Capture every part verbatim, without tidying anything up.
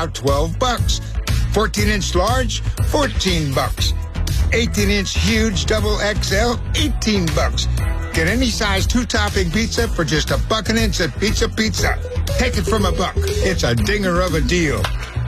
now twelve bucks. fourteen inch large, fourteen bucks. eighteen inch huge double X L, eighteen bucks. Get any size two-topping pizza for just a buck an inch at Pizza Pizza. Take it from a buck. It's a dinger of a deal.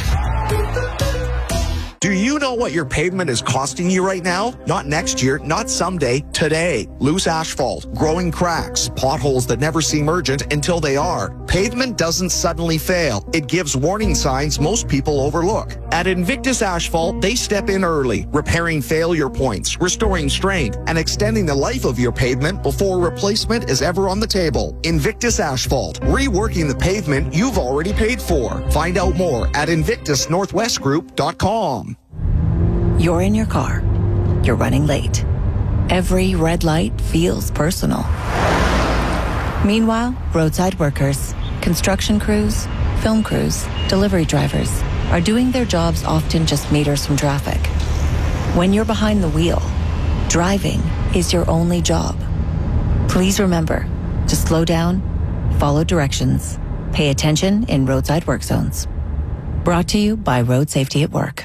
Do you know what your pavement is costing you right now? Not next year, not someday, today. Loose asphalt, growing cracks, potholes that never seem urgent until they are. Pavement doesn't suddenly fail. It gives warning signs most people overlook. At Invictus Asphalt, they step in early, repairing failure points, restoring strength, and extending the life of your pavement before replacement is ever on the table. Invictus Asphalt, reworking the pavement you've already paid for. Find out more at invictus northwest group dot com. You're in your car. You're running late. Every red light feels personal. Meanwhile, roadside workers, construction crews, film crews, delivery drivers are doing their jobs often just meters from traffic. When you're behind the wheel, driving is your only job. Please remember to slow down, follow directions, pay attention in roadside work zones. Brought to you by Road Safety at Work.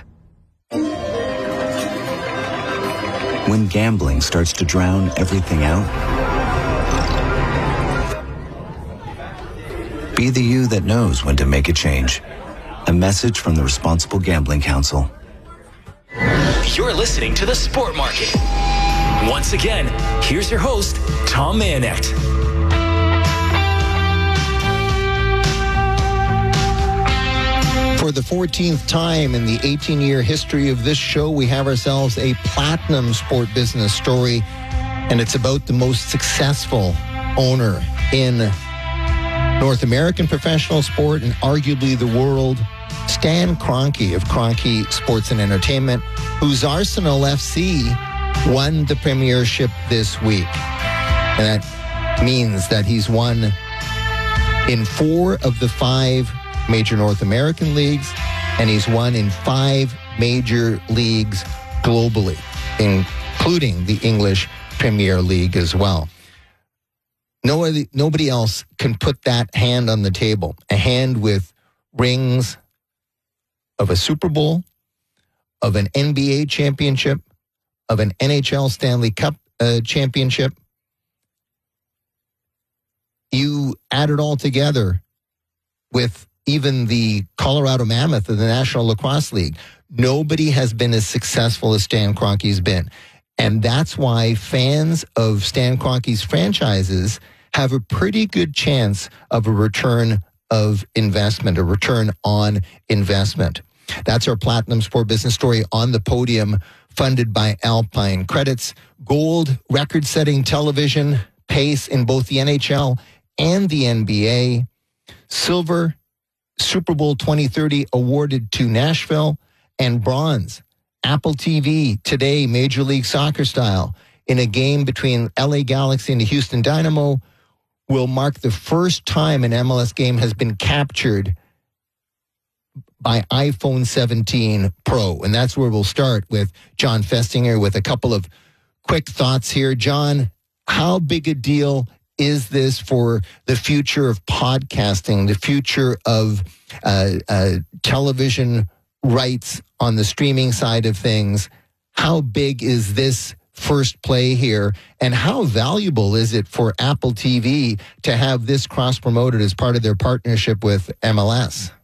When gambling starts to drown everything out, be the you that knows when to make a change. A message from the Responsible Gambling Council. You're listening to The Sport Market. Once again, here's your host, Tom Mayenknecht. For the fourteenth time in the eighteen-year history of this show, we have ourselves a platinum sport business story, and it's about the most successful owner in North American professional sport and arguably the world, Stan Kroenke of Kroenke Sports and Entertainment, whose Arsenal F C won the premiership this week. And that means that he's won in four of the five major North American leagues, and he's won in five major leagues globally, including the English Premier League as well. Nobody, nobody else can put that hand on the table, a hand with rings of a Super Bowl, of an N B A championship, of an N H L Stanley Cup uh, championship. You add it all together with even the Colorado Mammoth of the National Lacrosse League. Nobody has been as successful as Stan Kroenke's been. And that's why fans of Stan Kroenke's franchises have a pretty good chance of a return of investment, a return on investment. That's our Platinum Sport Business Story on the podium, funded by Alpine. Credits: gold, record-setting television pace in both the N H L and the N B A. Silver, Super Bowl twenty thirty awarded to Nashville. And bronze, Apple T V today, Major League Soccer style, in a game between L A Galaxy and the Houston Dynamo, will mark the first time an M L S game has been captured by iPhone seventeen Pro. And that's where we'll start with John Festinger with a couple of quick thoughts here. John, how big a deal is this for the future of podcasting, the future of uh, uh, television rights on the streaming side of things? How big is this first play here, and how valuable is it for Apple T V to have this cross-promoted as part of their partnership with M L S?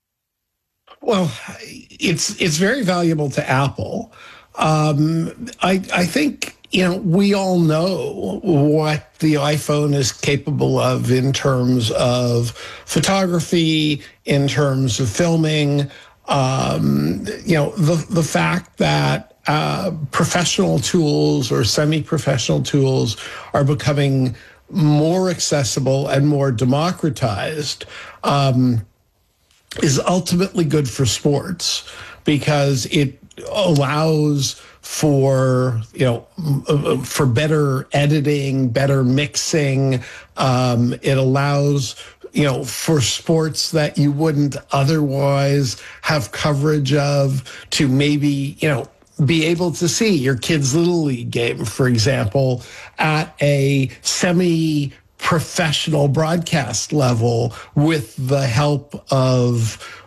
Well, it's it's very valuable to Apple. Um, I I think, you know, we all know what the iPhone is capable of in terms of photography, in terms of filming. Um, you know, the the fact that uh, professional tools or semi-professional tools are becoming more accessible and more democratized um, is ultimately good for sports, because it allows for, you know, for better editing, better mixing. Um, it allows, you know, for sports that you wouldn't otherwise have coverage of, to maybe, you know, be able to see your kid's Little League game, for example, at a semi-professional broadcast level with the help of